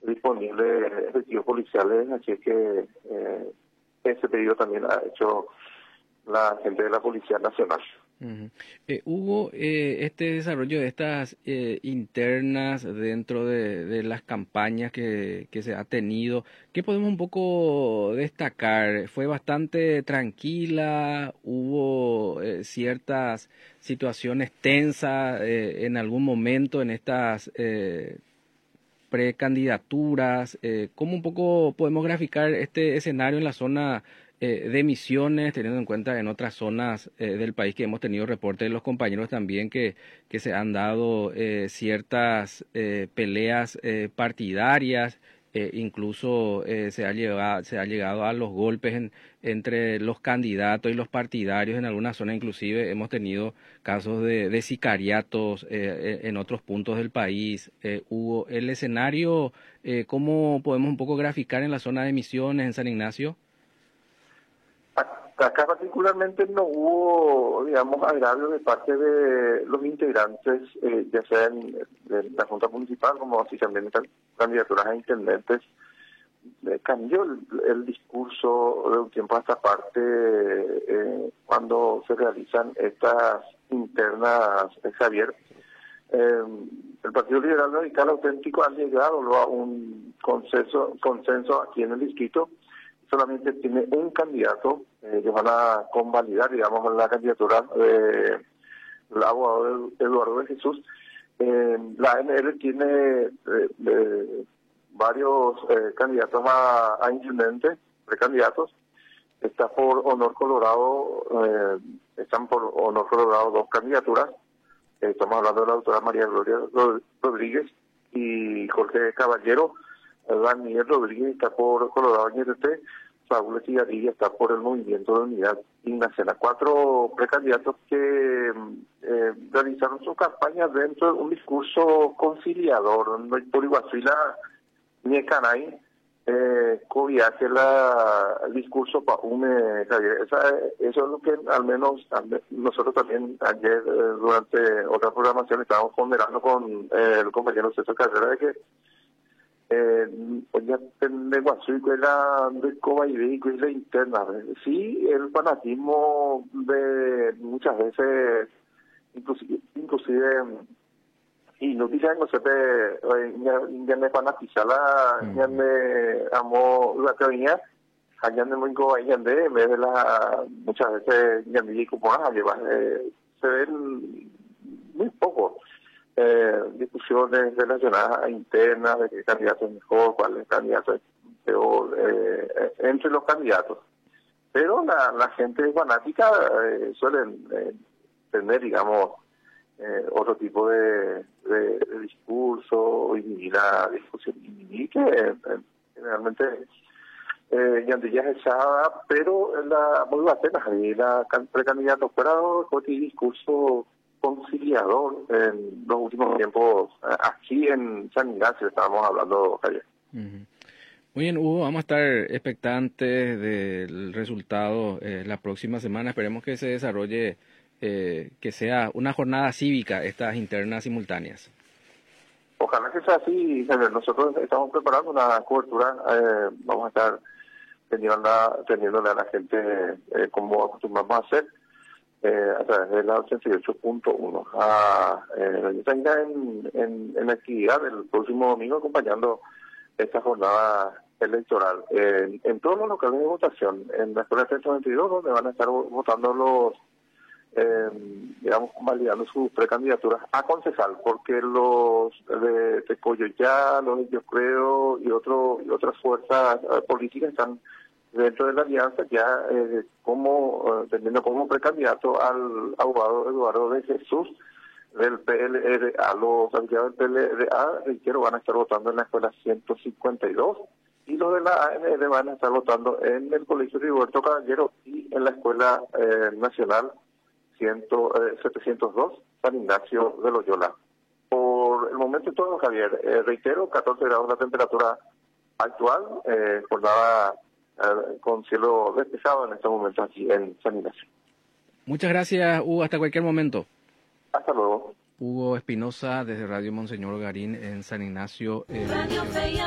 disponibles efectivos policiales, así es que ese pedido también ha hecho la gente de la Policía Nacional. Uh-huh. Hugo, este desarrollo de estas internas dentro de las campañas que se ha tenido, ¿qué podemos un poco destacar? ¿Fue bastante tranquila? ¿Hubo ciertas situaciones tensas en algún momento en estas precandidaturas? ¿Cómo un poco podemos graficar este escenario en la zona de Misiones, teniendo en cuenta en otras zonas del país que hemos tenido reportes de los compañeros también que se han dado ciertas peleas partidarias, incluso se ha llegado a los golpes entre los candidatos y los partidarios en algunas zonas, inclusive hemos tenido casos de sicariatos en otros puntos del país. Hugo, el escenario, ¿cómo podemos un poco graficar en la zona de Misiones, en San Ignacio? Acá particularmente no hubo, digamos, agravios de parte de los integrantes, ya sea en la Junta Municipal como así también en candidaturas a intendentes. Cambió el discurso de un tiempo a esta parte cuando se realizan estas internas, Javier. El Partido Liberal Radical Auténtico ha llegado a un consenso aquí en el distrito. Solamente tiene un candidato, ellos van a convalidar, digamos, la candidatura del abogado Eduardo de Jesús. La ANR tiene varios candidatos a intendente, precandidatos. Está por Honor Colorado, están por Honor Colorado dos candidaturas. Estamos hablando de la doctora María Gloria Rodríguez y Jorge Caballero. Daniel Rodríguez está por Colorado NRT, Saúl Estigarribia está por el Movimiento de Unidad Ignacena. 4 precandidatos que realizaron su campaña dentro de un discurso conciliador. Por Iguazuila, Niecanay, cobiaje el discurso Paume, Javier. Eso es lo que al menos nosotros también ayer durante otra programación estábamos ponderando con el compañero César Carrera de que ya de Guasuico es la de Cobaybeco y la interna. Sí, el fanatismo de muchas veces, inclusive inútil no se te ya me fanatizala, ya me amo la cabina, allá me muy cobayande, en vez de la muchas veces ya me digo como se ven muy poco discusiones relacionadas a internas, de qué candidato es mejor, cuál es el candidato es peor, entre los candidatos. Pero la gente fanática suelen tener, digamos, otro tipo de discurso y la discusión y que generalmente Yandilla es echada, pero la muy bastante y la precandidato fuera con el discurso conciliador en los últimos tiempos aquí en San Ignacio estábamos hablando, Javier. Uh-huh. Muy bien, Hugo, vamos a estar expectantes del resultado la próxima semana. Esperemos que se desarrolle, que sea una jornada cívica estas internas simultáneas. Ojalá que sea así, Javier. Nosotros estamos preparando una cobertura, vamos a estar teniéndole a la gente como acostumbramos a hacer. A través de la 88.1 en actividad el próximo domingo acompañando esta jornada electoral en todos los locales de votación en la escuela 392 donde van a estar votando los digamos validando sus precandidaturas a concejal porque los de Tecoyoyá, los de Yo Creo y otras fuerzas políticas están dentro de la alianza ya teniendo como precandidato al abogado Eduardo de Jesús del PLRA. Los afiliados del PLRA, reitero, van a estar votando en la escuela 152 y los de la ANR van a estar votando en el Colegio Rigoberto Caballero y en la Escuela Nacional 702 San Ignacio de Loyola. Por el momento todo, Javier, reitero, 14 grados la temperatura actual, jornada con cielo despejado en este momento aquí en San Ignacio. Muchas gracias, Hugo. Hasta cualquier momento. Hasta luego. Hugo Espinosa, desde Radio Monseñor Garín en San Ignacio.